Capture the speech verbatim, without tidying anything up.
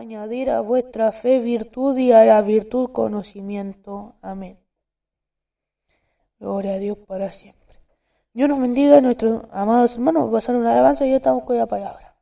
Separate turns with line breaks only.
añadir a vuestra fe virtud y a la virtud conocimiento. Amén. Gloria a Dios para siempre. Dios nos bendiga, nuestros amados hermanos. Pasaron una alabanza y ya estamos con la palabra.